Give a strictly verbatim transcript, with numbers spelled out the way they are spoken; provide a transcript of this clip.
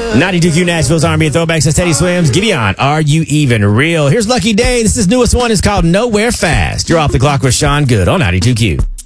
ninety-two Q Nashville's R and B Throwbacks. That's Teddy Swims. Gideon, Are You Even Real? Here's Lucky Day. This is newest one. It's called Nowhere Fast. You're off the clock with Sean Good on ninety-two Q.